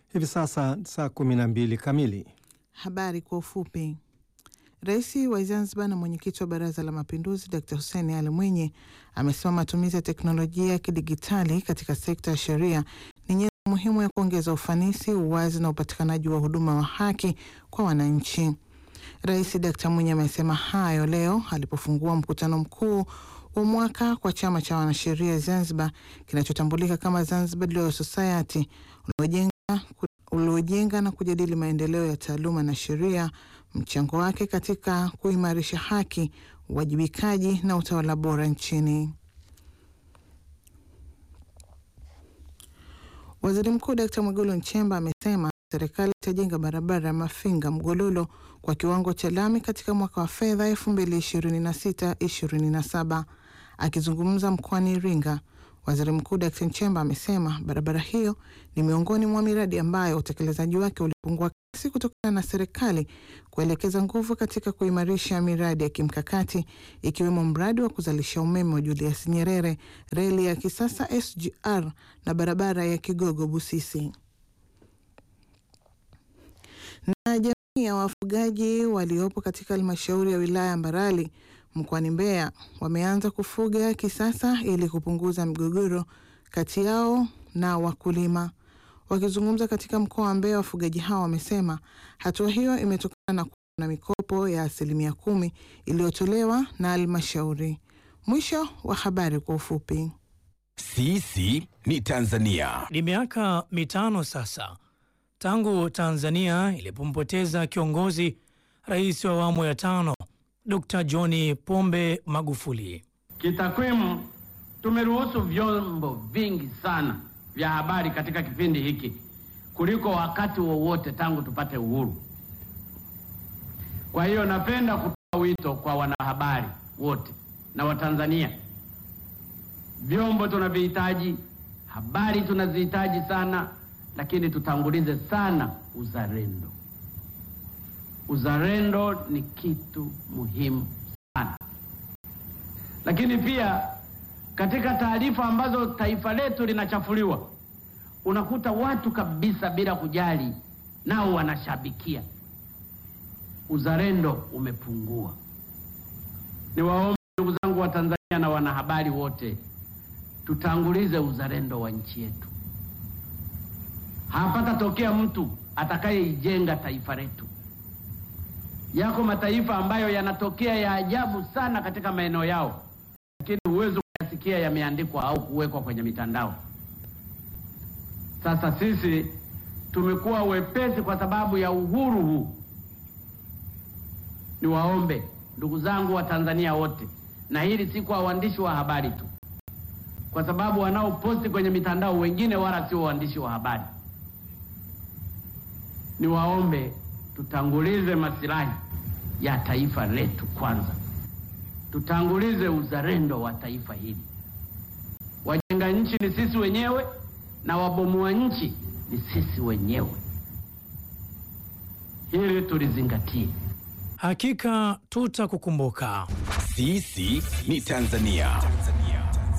Hivi sasa saa 12 kamili. Habari kwa ufupi. Rais wa Zanzibar na mwenyekiti wa Baraza la Mapinduzi Dr. Hussein Ali Mwinyi amesema matumizi ya teknolojia ya kidigitali katika sekta ya sheria ni nyenzo muhimu ya kuongeza ufanisi, uwazi na upatikanaji wa huduma wa haki kwa wananchi. Rais Dr. Mwinyi amesema hayo leo alipofungua mkutano mkuu wa mwaka kwa chama cha wanasheria Zanzibar kinachotambulika kama Zanzibar Law Society uliojenga na kujadili maendeleo ya taaluma na sheria, mchango wake katika kuimarisha haki, uwajibikaji na utawala bora nchini. Waziri Mkuu Dr. Mwigulu Nchemba amesema serikali itajenga barabara ya Mafinga Mgololo kwa kiwango cha lami katika mwaka wa fedha 2026/27. Akizungumza mkoani Iringa, Waziri Mkuu Dr. Nchemba amesema barabara hiyo ni miongoni mwa miradi ambayo utekelezaji wake ulipungua kasi kutokana na serikali kuelekeza nguvu katika kuimarisha miradi ya kimkakati ikiwemo mradi wa kuzalisha umeme wa Julius Nyerere, reli ya kisasa SGR na barabara ya Kigogo Busisi. Na jamii ya wafugaji waliopo katika halmashauri ya wilaya Mbarali mkoani Mbeya wameanza kufuga kisasa ili kupunguza mgogoro kati yao na wakulima. Wakizungumza katika mkoa wa Mbeya, wafugaji hao wamesema hatua hiyo imetokana na mikopo ya 10% iliyotolewa na halmashauri. Mwisho wa habari kwa ufupi. Sisi ni Tanzania. Ni miaka 5 sasa tangu Tanzania ilipompoteza kiongozi rais wa awamu ya 5 Dr. John Pombe Magufuli. Kitakwimu, tumeruhusu vyombo vingi sana vya habari katika kipindi hiki kuliko wakati wowote tangu tupate uhuru. Kwa hiyo napenda kutoa wito kwa wanahabari wote na Watanzania. Vyombo tunavihitaji, habari tunazihitaji sana, lakini tutangulize sana uzalendo. Uzalendo ni kitu muhimu sana. Lakini pia katika taarifa ambazo taifa letu linachafuliwa, unakuta watu kabisa bila kujali nao wanashabikia. Uzalendo umepungua. Niwaombe ndugu zangu wa Tanzania na wanahabari wote, tutangulize uzalendo wa nchi yetu. Hapatatokea mtu atakayeijenga taifa letu. Yako mataifa ambayo yanatokea ya ajabu sana katika maeneo yao, lakini uwezo kuyasikia yameandikwa au kuwekwa kwenye mitandao. Sasa sisi tumekuwa wepesi kwa sababu ya uhuru huu. Niwaombe ndugu zangu wa Tanzania wote, na hili si kwa waandishi wa habari tu, kwa sababu wanaoposti kwenye mitandao wengine wala sio waandishi wa habari. Niwaombe tutangulize maslahi ya taifa letu kwanza. Tutangulize uzalendo wa taifa hili. Wajenga nchi ni sisi wenyewe na wabomoa nchi ni sisi wenyewe. Hili tulizingatie. Hakika tutakukumbuka. Sisi ni Tanzania.